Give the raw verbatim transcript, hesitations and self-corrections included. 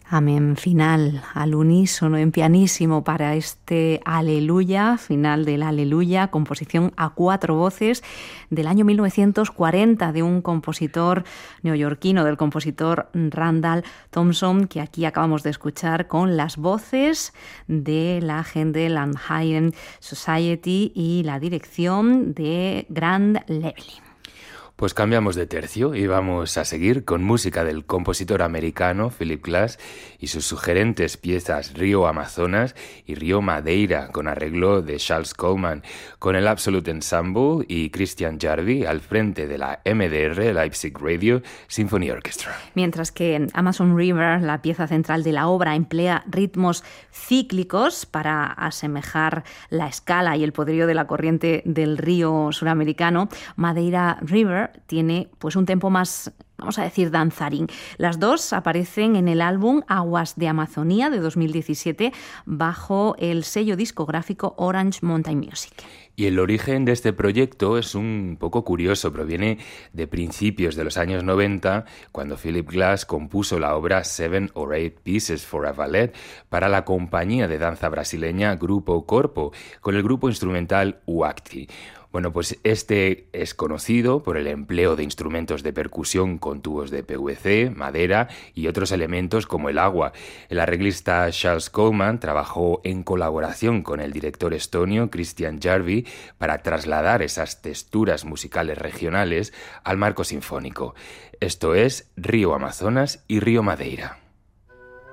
Amén final, al unísono, en pianísimo para este Aleluya, final del Aleluya, composición a cuatro voces del año mil novecientos cuarenta de un compositor neoyorquino, del compositor Randall Thompson, que aquí acabamos de escuchar con las voces de la Händel and Haydn Society y la dirección de Grant Levely. Pues cambiamos de tercio y vamos a seguir con música del compositor americano Philip Glass y sus sugerentes piezas Río Amazonas y Río Madeira, con arreglo de Charles Coleman, con el Absolute Ensemble y Christian Jarvi al frente de la M D R Leipzig Radio Symphony Orchestra. Mientras que Amazon River, la pieza central de la obra, emplea ritmos cíclicos para asemejar la escala y el poderío de la corriente del río suramericano, Madeira River tiene pues un tempo más, vamos a decir, danzarín. Las dos aparecen en el álbum Aguas de Amazonía de dos mil diecisiete bajo el sello discográfico Orange Mountain Music. Y el origen de este proyecto es un poco curioso, proviene de principios de los años noventa, cuando Philip Glass compuso la obra Seven or Eight Pieces for a Ballet para la compañía de danza brasileña Grupo Corpo, con el grupo instrumental Uacti. Bueno, pues este es conocido por el empleo de instrumentos de percusión con tubos de P V C, madera y otros elementos como el agua. El arreglista Charles Coleman trabajó en colaboración con el director estonio Christian Jarvi para trasladar esas texturas musicales regionales al marco sinfónico. Esto es Río Amazonas y Río Madeira.